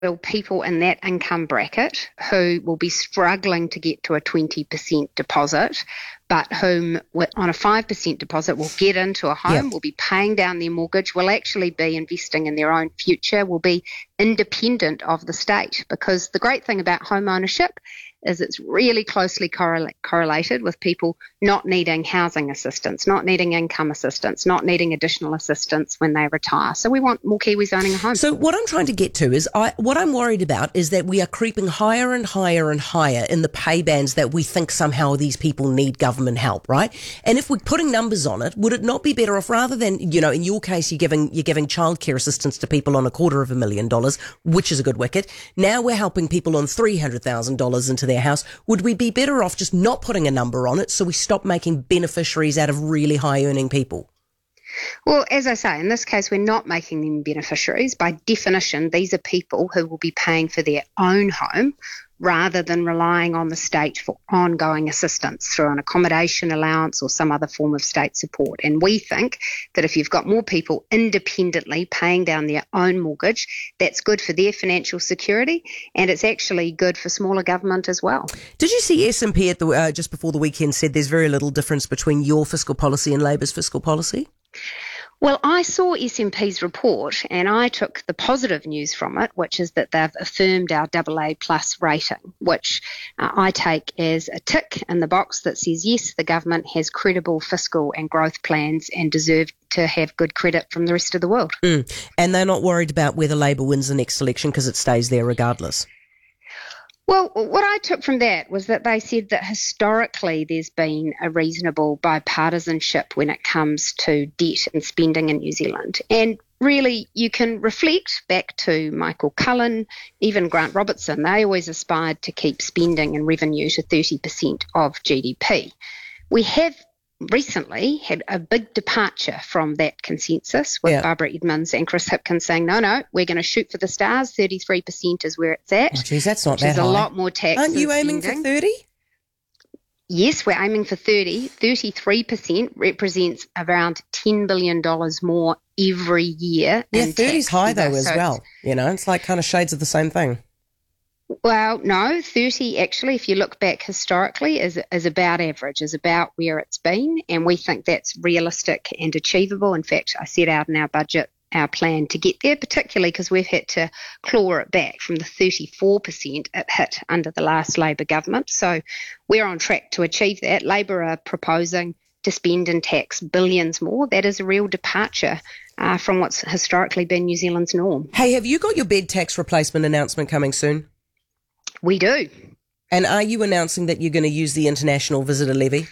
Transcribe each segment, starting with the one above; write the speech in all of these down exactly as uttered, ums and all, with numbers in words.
people in that income bracket who will be struggling to get to a twenty percent deposit, but whom on a five percent deposit will get into a home, yep. will be paying down their mortgage, will actually be investing in their own future, will be independent of the state. Because the great thing about home ownership is it's really closely correlate, correlated with people not needing housing assistance, not needing income assistance, not needing additional assistance when they retire. So we want more Kiwis owning a home. So what I'm trying to get to is, I, what I'm worried about is that we are creeping higher and higher and higher in the pay bands that we think somehow these people need government help, right? And if we're putting numbers on it, would it not be better off, rather than, you know, in your case, you're giving you're giving childcare assistance to people on a quarter of a million dollars, which is a good wicket. Now we're helping people on three hundred thousand dollars into their house. Would we be better off just not putting a number on it so we stop making beneficiaries out of really high earning people? Well, as I say, in this case, we're not making them beneficiaries. By definition, these are people who will be paying for their own home rather than relying on the state for ongoing assistance through an accommodation allowance or some other form of state support. And we think that if you've got more people independently paying down their own mortgage, that's good for their financial security, and it's actually good for smaller government as well. Did you see S and P at the uh, just before the weekend said there's very little difference between your fiscal policy and Labour's fiscal policy? Well, I saw S and P's report and I took the positive news from it, which is that they've affirmed our double A plus rating, which uh, I take as a tick in the box that says, yes, the government has credible fiscal and growth plans and deserve to have good credit from the rest of the world. Mm. And they're not worried about whether Labour wins the next election because it stays there regardless. Well, what I took from that was that they said that historically there's been a reasonable bipartisanship when it comes to debt and spending in New Zealand. And really, you can reflect back to Michael Cullen, even Grant Robertson. They always aspired to keep spending and revenue to thirty percent of G D P. We have recently had a big departure from that consensus with yeah. Barbara Edmonds and Chris Hipkins saying, no, no, we're going to shoot for the stars. thirty-three percent is where it's at. Oh, geez, that's not which that is high. a lot more tax. Aren't you aiming spending. for thirty? Yes, we're aiming for thirty. thirty-three percent represents around ten billion dollars more every year. Yeah, in thirty's tax high though so as well. You know, it's like kind of shades of the same thing. Well, no, thirty actually, if you look back historically, is is about average, is about where it's been, and we think that's realistic and achievable. In fact, I set out in our budget our plan to get there, particularly because we've had to claw it back from the thirty-four percent it hit under the last Labour government. So we're on track to achieve that. Labour are proposing to spend and tax billions more. That is a real departure uh, from what's historically been New Zealand's norm. Hey, have you got your bed tax replacement announcement coming soon? We do. And are you announcing that you're going to use the international visitor levy?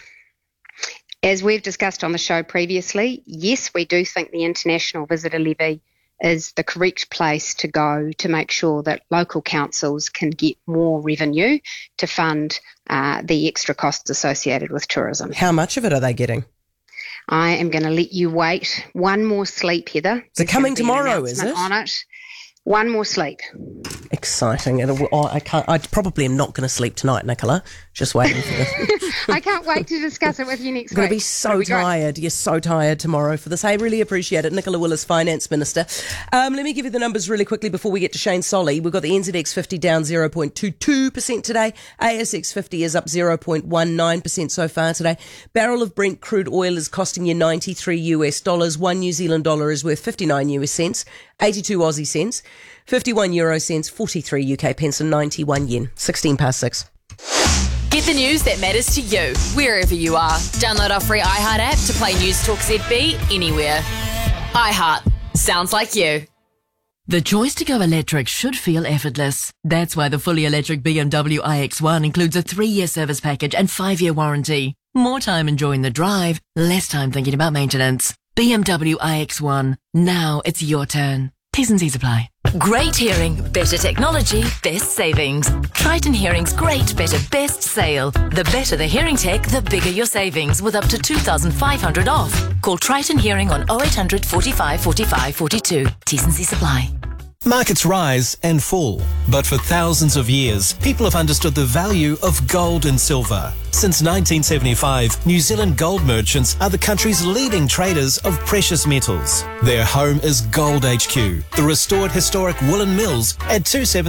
As we've discussed on the show previously, yes, we do think the international visitor levy is the correct place to go to make sure that local councils can get more revenue to fund uh, the extra costs associated with tourism. How much of it are they getting? I am going to let you wait one more sleep, Heather. Is it coming tomorrow, is it? On it. One more sleep. Exciting. And oh, I can't. I probably am not going to sleep tonight, Nicola. Just waiting for this. I can't wait to discuss it with you next week. You're going to be so tired. You're so tired tomorrow for this. I really appreciate it. Nicola Willis, Finance Minister. Um, let me give you the numbers really quickly before we get to Shane Solly. We've got the N Z X fifty down zero point two two percent today. A S X fifty is up zero point one nine percent so far today. Barrel of Brent crude oil is costing you ninety-three US dollars. One New Zealand dollar is worth fifty-nine US cents, eighty-two Aussie cents, fifty-one euro cents, forty-three U K pence and ninety-one yen. sixteen past six. Get the news that matters to you, wherever you are. Download our free iHeart app to play News Talk Z B anywhere. iHeart. Sounds like you. The choice to go electric should feel effortless. That's why the fully electric B M W i X one includes a three-year service package and five-year warranty. More time enjoying the drive, less time thinking about maintenance. B M W i X one. Now it's your turn. T's and C's apply. Great hearing, better technology, best savings. Triton Hearing's great, better, best sale. The better the hearing tech, the bigger your savings with up to two thousand five hundred dollars off. Call Triton Hearing on oh eight hundred, forty-five, forty-five, forty-two. T's and C's apply. Markets rise and fall, but for thousands of years, people have understood the value of gold and silver. Since nineteen seventy-five, New Zealand gold merchants are the country's leading traders of precious metals. Their home is Gold H Q, the restored historic Woolen Mills at two seven